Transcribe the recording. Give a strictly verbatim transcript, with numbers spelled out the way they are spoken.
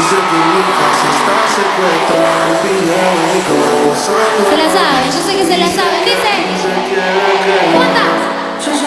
Se la saben, yo sé que se la saben.